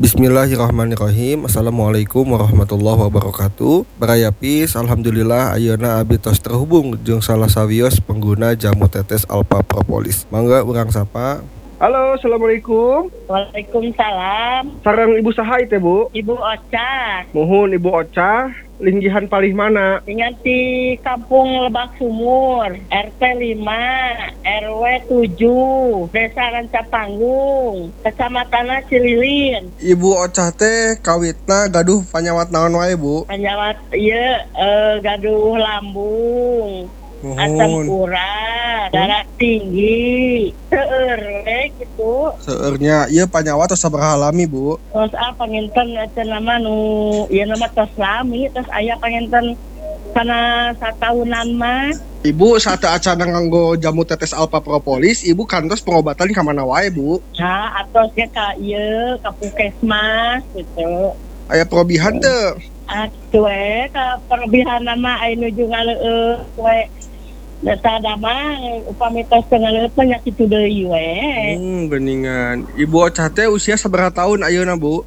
Bismillahirrahmanirrahim. Assalamualaikum warahmatullahi wabarakatuh. Barayapis, alhamdulillah ayeuna abdi tos terhubung jeung salah sawios pengguna jamu tetes Alpha Propolis. Mangga urang sapa. Halo, assalamualaikum. Waalaikumsalam. Sareng Ibu saha teh, Bu? Ibu Ocha. Muhun Ibu Ocha, linggihan palih mana? Tinggal di Kampung Lebak Sumur, RT 5, RW 7, Desa Rancapanggung, Kecamatan Cililin. Ibu Ocha teh kawitna gaduh panyawat naon wae, Bu? Panyawat ieu gaduh lambung, asam urat, darah tinggi, seueur we gitu. Seueurnya ieu panyawat tos sabaraha lami, Bu? Terus panginten cenah nu ieu nama tos lami, terus aya panginten kana satahunan mah. Ibu saat acara nganggo jamu tetes Alpha Propolis, Ibu kantos pengobatan ka mana wae, Bu? Nah, atosnya ka ieu ka puskesmas gitu. Aya perobihan teu? Atuh we ka perobihan mah aya nuju ngaleueut we. Data dama upami tos ngaleueut mah nya kitu deui we. Geningan. Ibu Ocha teh usia sabaraha tahun ayeuna, Bu?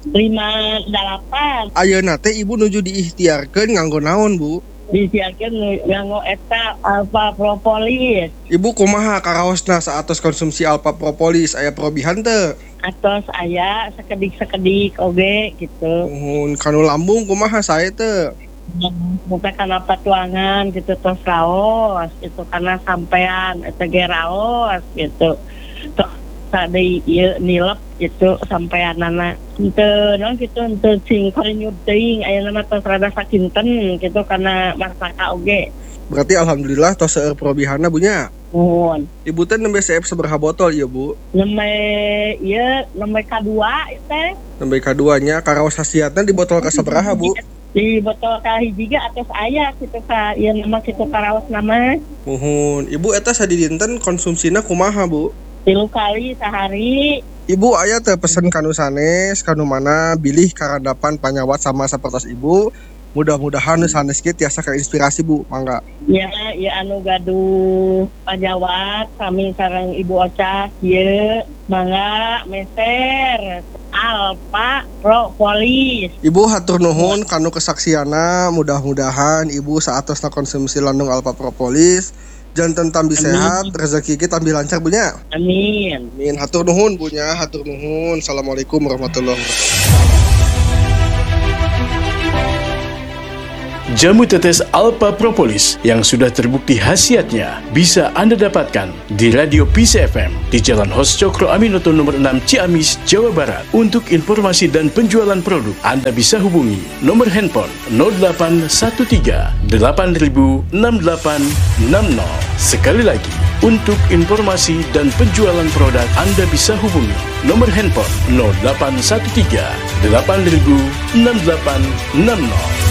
58. Ayeuna teh Ibu nuju diikhtiarkeun nganggo naon, Bu? Disiarkeun nganggo eta Alpha Propolis. Ibu kumaha karaosna saatos konsumsi Alpha Propolis, aya perobihan teu? Atos aya sakedik-sakedik oge gitu. Kanu lambung kumaha sae teu? Muka kana patuangan gitu tos raos gitu karena sampean eta ge raos gitu. Tadi ieu nilep gitu sampeanana henteu naon gitu henteu sing karinyut teuing aya nama tos rada sakinten gitu karena marsaka oge. Berarti alhamdulillah tos seueur perobihanna, Bu nya. Nuhun. Ibu teh nembe CF sabaraha botol ieu, Bu? Nembe kadua teh. Nembe kaduanya karaos hasiatna di botol ka sabaraha, Bu? Di botol ka hiji ge atos aya kitu ka ieu nama kitu karaos nama. Muhun. Ibu eta sadidinten konsumsina kumaha, Bu? 3 kali sehari. Ibu aya teh pesen kanu sanes, kanu mana bilih karandapan panyawat sama sapertos Ibu. Mudah-mudahan sanes kieu tiasa inspirasi, Bu. Mangga. Ya, anu gaduh panyawat sami sareng Ibu Ocha ieu mangga meser Alpha Propolis. Ibu hatur nuhun kanu kesaksiana, mudah-mudahan Ibu saatosna konsumsi landung Alpha Propolis janten tambi sehat, rezeki kita tambi lancar, Bu nya. Amin. Amin. Hatur nuhun, Bu nya, hatur nuhun. Assalamualaikum warahmatullahi wabarakatuh. Jamu tetes Alpha Propolis yang sudah terbukti khasiatnya bisa Anda dapatkan di Radio Peace FM di Jalan Hos Cokro Aminoto nomor 6 Ciamis, Jawa Barat. Untuk informasi dan penjualan produk, Anda bisa hubungi nomor handphone 0813 8000 6860. Sekali lagi, untuk informasi dan penjualan produk, Anda bisa hubungi nomor handphone 0813 8000 6860.